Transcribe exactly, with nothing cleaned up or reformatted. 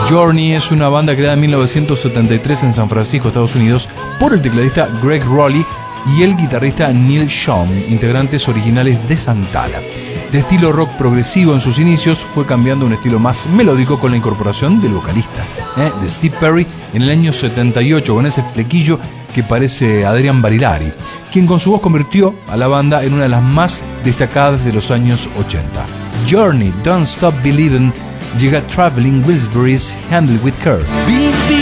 Journey es una banda creada en mil novecientos setenta y tres en San Francisco, Estados Unidos, por el tecladista Greg Rowley y el guitarrista Neil Schon, integrantes originales de Santana. De estilo rock progresivo en sus inicios, fue cambiando a un estilo más melódico con la incorporación del vocalista, ¿eh? de Steve Perry, en el año setenta y ocho, con ese flequillo que parece Adrian Barilari, quien con su voz convirtió a la banda en una de las más destacadas de los años ochenta. Journey, Don't Stop Believin' llega Traveling Wilburys Handled with Care.